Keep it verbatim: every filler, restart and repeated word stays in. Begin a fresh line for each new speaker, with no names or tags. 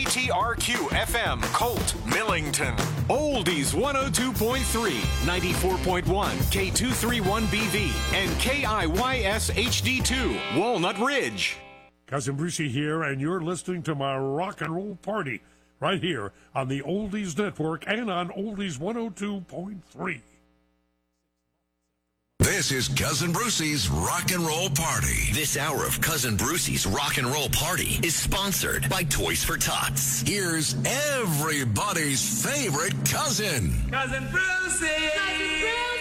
T R Q F M, Colt, Millington. Oldies one oh two point three, ninety-four point one, K two thirty-one B V, and K I Y S H D two, Walnut Ridge.
Cousin Brucey here, and you're listening to my rock and roll party right here on the Oldies Network and on Oldies one oh two point three.
This is Cousin Brucey's Rock and Roll Party.
This hour of Cousin Brucey's Rock and Roll Party is sponsored by Toys for Tots.
Here's everybody's favorite cousin.
Cousin Brucey! Cousin Brucey!